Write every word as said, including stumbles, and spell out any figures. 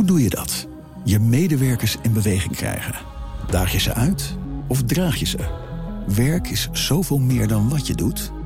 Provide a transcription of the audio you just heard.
doe je dat? Je medewerkers in beweging krijgen. Daag je ze uit of draag je ze? Werk is zoveel meer dan wat je doet.